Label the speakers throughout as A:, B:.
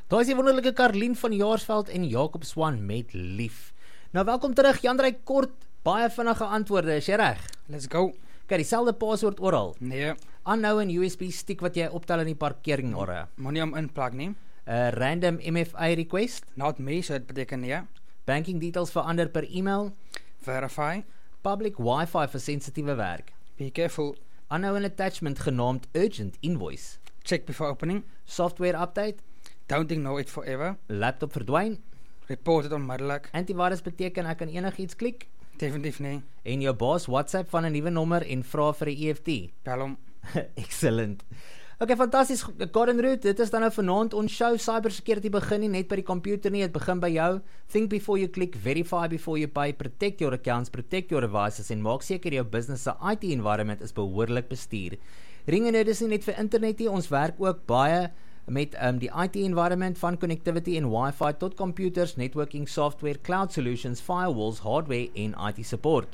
A: Daar is die wonderlike Karlien van Jaarsveld en Jacob Swan met lief. Nou welkom terug, Jandrey, kort, baie vinnige antwoorde, is jy reg?
B: Let's go.
A: Kijk, dieselfde paswoord oral.
B: Nee,
A: Unknown USB stick wat jy optel in die parkering orre.
B: moenie hom inplak nie.
A: Random MFA request.
B: Not me, so dit beteken nee.
A: Banking details verander per e-mail.
B: Verify.
A: Public Wi-Fi vir sensitiewe werk.
B: Be careful.
A: Unknown attachment genaamd Urgent Invoice.
B: Check before opening.
A: Software update.
B: Don't ignore it forever.
A: Laptop verdwyn.
B: Report dit onmiddellik.
A: Antivirus beteken ek kan enigiets klik.
B: Definitief nie.
A: En jou baas WhatsApp van 'n nuwe nommer en vra vir 'n EFT.
B: Bel hom.
A: Excellent. Okay, fantasties, Gordon Root, dit is dan nou vanaand ons show. Cybersecurity begin nie net by die computer nie, het begin by jou. Think before you click, verify before you pay, protect your accounts, protect your devices en maak seker jou business se IT environment is behoorlik bestuur. Ring Nerd is nie net vir internet nie, ons werk ook baie met die IT environment van connectivity en Wi-Fi tot computers, networking, software, cloud solutions, firewalls, hardware en IT support.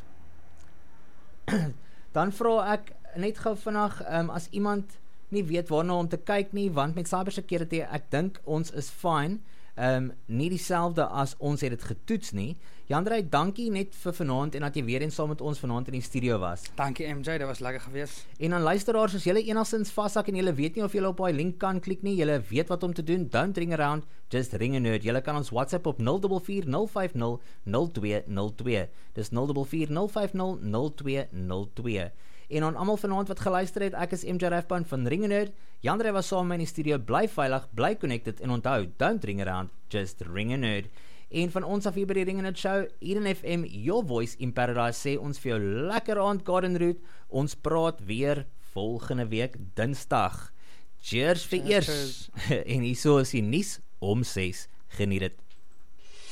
A: Dan vra ek net gou vinnig, as iemand nie weet waarna om te kyk nie, want met cybersecurity, ek dink ons is fine, nie dieselfde as ons het dit getoets nie. Jandrey, dankie net vir vanaand en dat jy weer eens saam met ons vanaand in die studio was.
B: Dankie MJ, dit was lekker geweest.
A: En aan luisteraars, as julle enigstens vashak en julle weet nie of julle op daai link kan klik nie, julle weet wat om te doen, don't ring around, just ring a nerd. Julle kan ons WhatsApp op 044 050 0202. Dis 044 050 0202. En aan almal vanaand wat geluister het, ek is MJ Rathbone van Ring Nerd. Jandrey was saam met my in die studio. Bly veilig, bly connected en onthou, don't ring around, just ring a nerd. En van ons af hier by die Ring Nerd Show, Eden FM, your voice in paradise, sê ons vir jou lekker aand, Gordon Root. Ons praat weer volgende week Dinsdag. Cheers vir eers. En hierso is die nuus om 6. Geniet dit.